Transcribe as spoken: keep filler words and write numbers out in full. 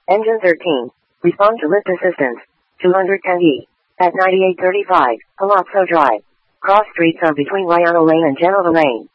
Engine thirteen. Respond to lift assistance. two hundred ten E. At ninety-eight thirty-five, Palazzo Drive. Cross streets are between Riano Lane and Genova Lane.